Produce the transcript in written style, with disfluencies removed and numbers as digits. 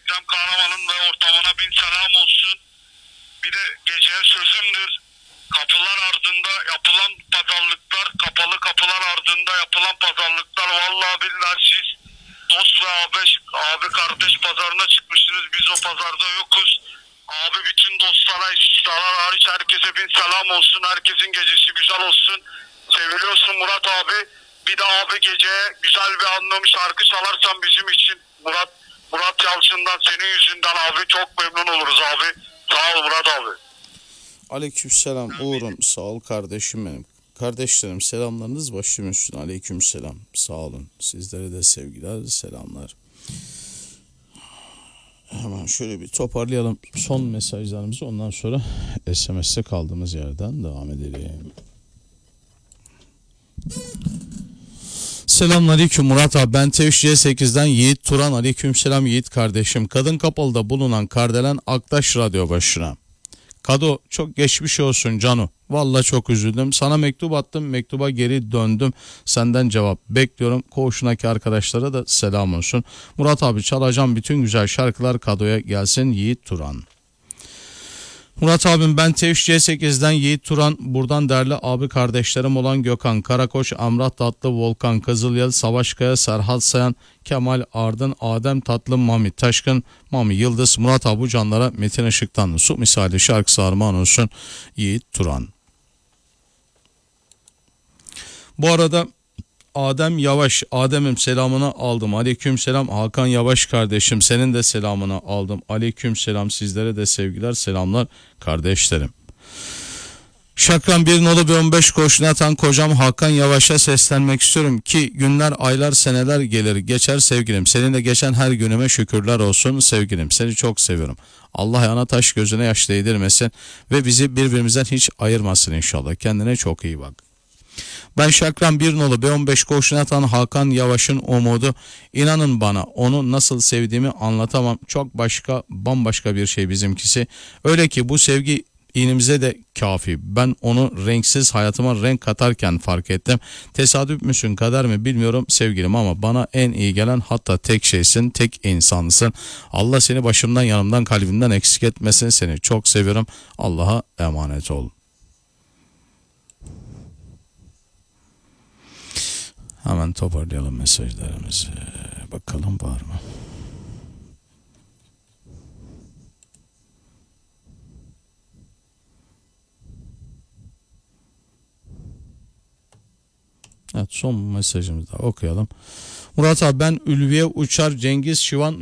Ekrem Kahraman'ın ve ortamına bin selam olsun. Bir de geceye sözümdür. Kapılar ardında yapılan pazarlıklar, kapalı kapılar ardında yapılan pazarlıklar, vallahi billahi siz dost ve abi kardeş pazarına çıkmışsınız. Biz o pazarda yokuz. Abi bütün dostlara, istisnalar hariç herkese bin selam olsun. Herkesin gecesi güzel olsun. Seviliyorsun Murat abi. Bir de abi geceye güzel bir anlam şarkı çalarsan bizim için Murat Yalçın'dan, senin yüzünden abi çok memnun oluruz abi. Sağ ol Murat abi. Aleykümselam Uğur'um, sağ ol kardeşim benim. Kardeşlerim selamlarınız başım üstüne. Aleykümselam, sağ olun. Sizlere de sevgiler, selamlar. Hemen şöyle bir toparlayalım son mesajlarımızı, ondan sonra SMS'te kaldığımız yerden devam edelim. Selamünaleyküm Murat abi, ben Tevş C8'den Yiğit Turan. Aleykümselam Yiğit kardeşim. Kadın Kapalı'da bulunan Kardelen Aktaş radyo başına. Kado, çok geçmiş olsun Canu. Vallahi çok üzüldüm. Sana mektup attım. Mektuba geri döndüm. Senden cevap bekliyorum. Koğuşundaki arkadaşlara da selam olsun. Murat abi, çalacağım bütün güzel şarkılar Kado'ya gelsin. Yiğit Turan. Murat abim, ben Tevş C8'den Yiğit Turan. Buradan değerli abi kardeşlerim olan Gökhan Karakoç, Amrah Tatlı, Volkan Kızılyel, Savaş Kaya, Serhat Sayan, Kemal Ardın, Adem Tatlı, Mami Taşkın, Mami Yıldız, Murat abi canlara Metin Işık'tan su misali şarkısı armağan olsun. Yiğit Turan. Bu arada Adem Yavaş, Adem'im selamını aldım. Aleykümselam Hakan Yavaş kardeşim, senin de selamını aldım. Aleykümselam, sizlere de sevgiler, selamlar kardeşlerim. Şakran 1 nolu 15 koşuna atan kocam Hakan Yavaş'a seslenmek istiyorum ki günler, aylar, seneler gelir geçer sevgilim. Seninle geçen her günüme şükürler olsun sevgilim. Seni çok seviyorum. Allah yana taş gözüne yaş değdirmesin ve bizi birbirimizden hiç ayırmasın inşallah. Kendine çok iyi bak. Ben Şakran 1 nolu B15 koşuna atan Hakan Yavaş'ın umudu. İnanın bana, onu nasıl sevdiğimi anlatamam. Çok bambaşka bir şey bizimkisi. Öyle ki bu sevgi inimize de kafi. Ben onu renksiz hayatıma renk katarken fark ettim. Tesadüf müsün, kader mi bilmiyorum sevgilim, ama bana en iyi gelen, hatta tek şeysin, tek insansın. Allah seni başımdan, yanımdan, kalbimden eksik etmesin. Seni çok seviyorum. Allah'a emanet ol. Hemen toparlayalım mesajlarımızı. Bakalım var mı? Evet, son mesajımızı da okuyalım. Murat abi, ben Ülviye Uçar Cengiz Şivan